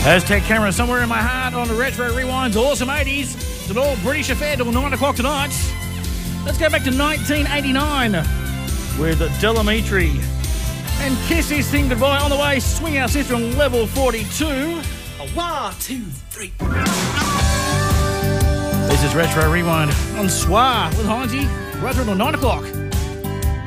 Hashtag camera somewhere in my heart on the Retro Rewind's Awesome 80s. It's an all British affair till 9 o'clock tonight. Let's go back to 1989 with Delamitri and Kiss This Thing Goodbye. On the way, Swing Out Sister on level 42. 1, 2, 3. This is Retro Rewind on SWA with Heinzie right through till 9 o'clock.